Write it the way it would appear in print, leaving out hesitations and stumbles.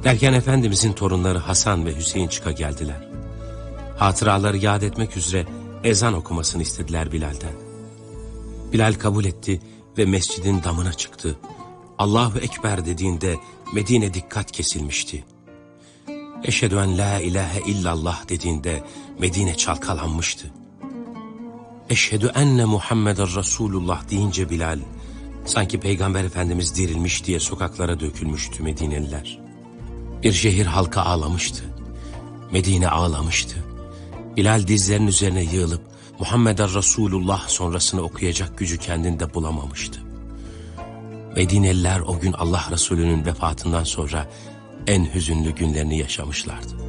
Derken Efendimizin torunları Hasan ve Hüseyin çıka geldiler. Hatıraları yad etmek üzere ezan okumasını istediler Bilal'den. Bilal kabul etti ve mescidin damına çıktı. Allahu Ekber dediğinde Medine dikkat kesilmişti. Eşhedü en la ilahe illallah dediğinde Medine çalkalanmıştı. Eşhedü enne Muhammeden Resulullah deyince Bilal, sanki Peygamber Efendimiz dirilmiş diye sokaklara dökülmüştü Medineliler. Bir şehir halkı ağlamıştı. Medine ağlamıştı. Bilal dizlerinin üzerine yığılıp Muhammeden Resulullah sonrasını okuyacak gücü kendinde bulamamıştı. Medineliler o gün Allah Resulü'nün vefatından sonra en hüzünlü günlerini yaşamışlardı.